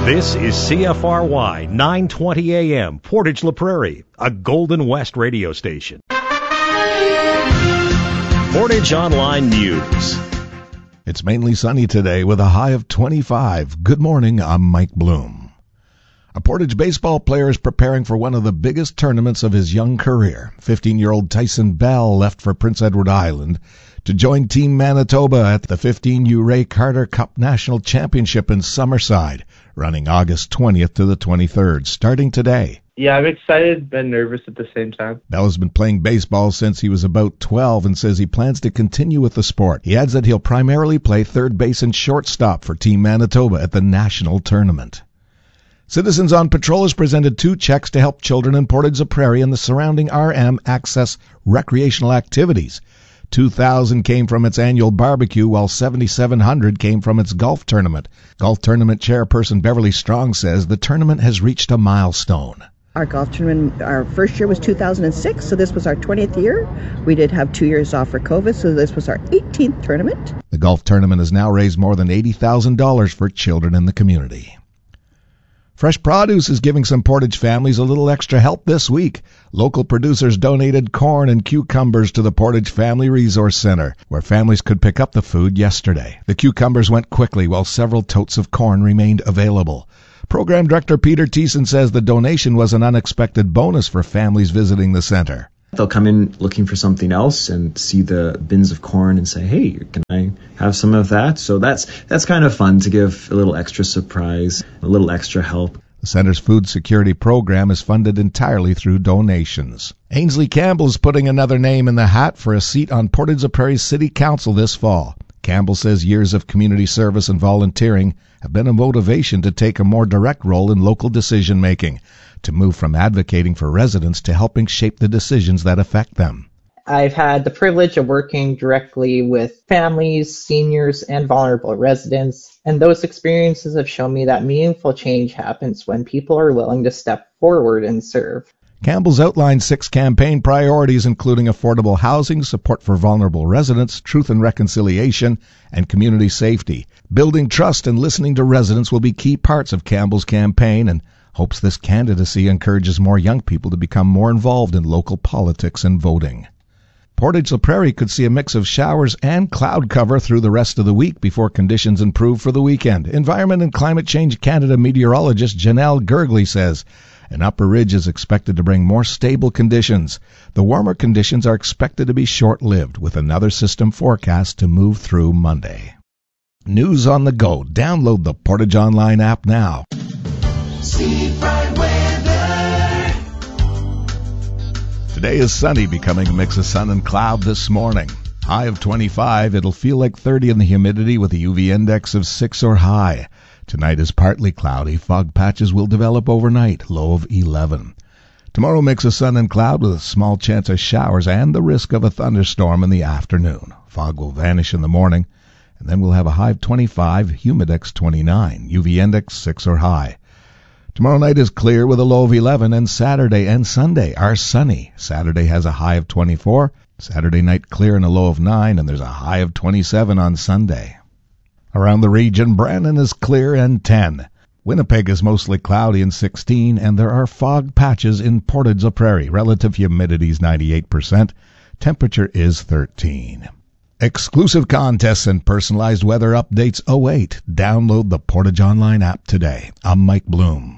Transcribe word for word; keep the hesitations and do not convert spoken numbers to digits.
This is C F R Y nine twenty A M, Portage La Prairie, a Golden West radio station. Portage Online News. It's mainly sunny today with a high of twenty-five. Good morning, I'm Mike Bloom. A Portage baseball player is preparing for one of the biggest tournaments of his young career. fifteen-year-old Tyson Bell left for Prince Edward Island to join Team Manitoba at the fifteen U Ray Carter Cup National Championship in Summerside, running August twentieth to the twenty-third, starting today. Yeah, I'm excited and nervous at the same time. Bell has been playing baseball since he was about twelve and says he plans to continue with the sport. He adds that he'll primarily play third base and shortstop for Team Manitoba at the national tournament. Citizens on Patrol has presented two checks to help children in Portage La Prairie and the surrounding R M access recreational activities. two thousand came from its annual barbecue, while seventy-seven hundred came from its golf tournament. Golf tournament chairperson Beverly Strong says the tournament has reached a milestone. Our golf tournament, our first year was two thousand six, so this was our twentieth year. We did have two years off for COVID, so this was our eighteenth tournament. The golf tournament has now raised more than eighty thousand dollars for children in the community. Fresh Produce is giving some Portage families a little extra help this week. Local producers donated corn and cucumbers to the Portage Family Resource Center, where families could pick up the food yesterday. The cucumbers went quickly, while several totes of corn remained available. Program Director Peter Thiessen says the donation was an unexpected bonus for families visiting the center. They'll come in looking for something else and see the bins of corn and say, hey, can I have some of that? So that's that's kind of fun to give a little extra surprise, a little extra help. The center's food security program is funded entirely through donations. Ainsley Campbell is putting another name in the hat for a seat on Portage La Prairie City Council this fall. Campbell says years of community service and volunteering have been a motivation to take a more direct role in local decision-making, to move from advocating for residents to helping shape the decisions that affect them. I've had the privilege of working directly with families, seniors, and vulnerable residents, and those experiences have shown me that meaningful change happens when people are willing to step forward and serve. Campbell's outlined six campaign priorities, including affordable housing, support for vulnerable residents, truth and reconciliation, and community safety. Building trust and listening to residents will be key parts of Campbell's campaign, and hopes this candidacy encourages more young people to become more involved in local politics and voting. Portage La Prairie could see a mix of showers and cloud cover through the rest of the week before conditions improve for the weekend. Environment and Climate Change Canada meteorologist Janelle Gergley says an upper ridge is expected to bring more stable conditions. The warmer conditions are expected to be short-lived, with another system forecast to move through Monday. News on the go. Download the Portage Online app now. Seafront weather. Today is sunny, becoming a mix of sun and cloud this morning. High of twenty-five. It'll feel like thirty in the humidity with a U V index of six or high. Tonight is partly cloudy. Fog patches will develop overnight. Low of eleven. Tomorrow mix of sun and cloud with a small chance of showers and the risk of a thunderstorm in the afternoon. Fog will vanish in the morning, and then we'll have a high of twenty-five, humidex twenty-nine, U V index six or high. Tomorrow night is clear with a low of eleven, and Saturday and Sunday are sunny. Saturday has a high of twenty-four, Saturday night clear and a low of nine, and there's a high of twenty-seven on Sunday. Around the region, Brandon is clear and ten. Winnipeg is mostly cloudy and sixteen, and there are fog patches in Portage La Prairie. Relative humidity is ninety-eight percent. Temperature is thirteen. Exclusive contests and personalized weather updates await. Download the Portage Online app today. I'm Mike Bloom.